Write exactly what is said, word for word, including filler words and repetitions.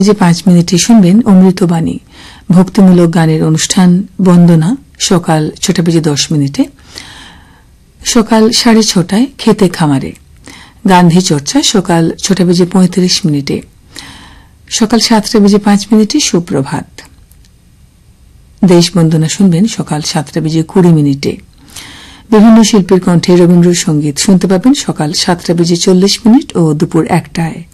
যে পাঁচ মিনিটে শুনবেন অমৃতবাণী, ভক্তিমূলক গানের অনুষ্ঠান বন্দনা সকাল ছটা বেজে দশ মিনিটে। সকাল সাড়ে ছটায় খেতে খামারে গান্ধী চর্চা সকাল ছটা বেজে পঁয়ত্রিশ মিনিটে। সকাল সাতটা বেজে পাঁচ মিনিটে সুপ্রভাত। দেশ বন্দনা শুনবেন সকাল সাতটা বেজে কুড়ি মিনিটে। বিভিন্ন শিল্পীর কণ্ঠে রবীন্দ্রসঙ্গীত শুনতে পাবেন সকাল সাতটা বেজে চল্লিশ মিনিট ও দুপুর একটায়।